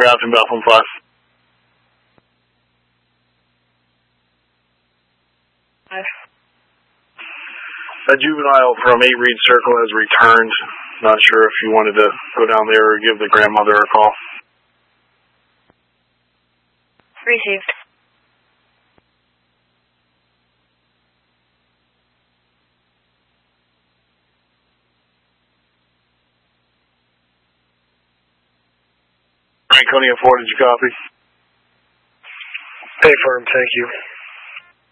ground from Bethlehem 5. A juvenile from 8 Reed Circle has returned. Not sure if you wanted to go down there or give the grandmother a call. Received. Franconia 4, did you copy? Affirm, thank you.